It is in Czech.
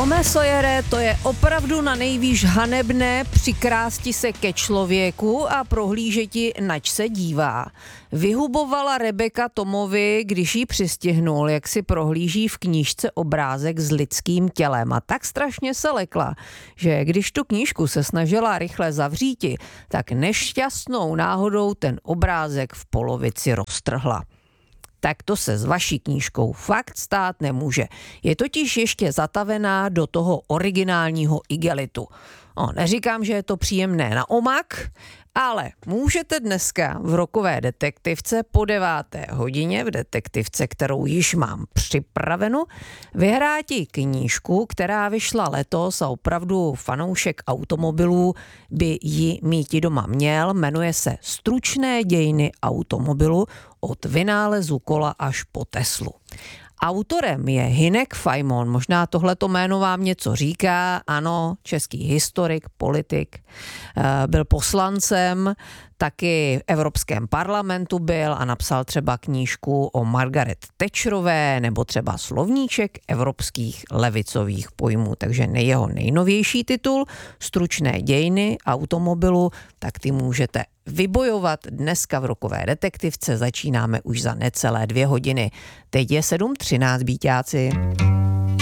Tome Sawyere, to je opravdu na nejvýš hanebné přikrásti se ke člověku a prohlížeti, nač se dívá. Vyhubovala Rebecca Tomovi, když jí přistihnul, jak si prohlíží v knížce obrázek s lidským tělem. A tak strašně se lekla, že když tu knížku se snažila rychle zavříti, tak nešťastnou náhodou ten obrázek v polovici roztrhla. Tak to se s vaší knížkou fakt stát nemůže. Je totiž ještě zatavená do toho originálního igelitu. Neříkám, že je to příjemné na omak, ale můžete dneska v Rockové detektivce po 9. hodině, v detektivce, kterou již mám připravenu, vyhráti knížku, která vyšla letos a opravdu fanoušek automobilů by ji míti doma měl. Jmenuje se Stručné dějiny automobilu od vynálezu kola až po Teslu. Autorem je Hynek Fajmon, možná tohleto jméno vám něco říká, ano, český historik, politik, byl poslancem, taky v Evropském parlamentu byl a napsal třeba knížku o Margaret Thatcherové nebo třeba slovníček evropských levicových pojmů, takže jeho nejnovější titul, Stručné dějiny automobilu, tak ty můžete vybojovat dneska v Rockové detektivce, začínáme už za necelé 2 hodiny. Teď je 7:13, bíťáci.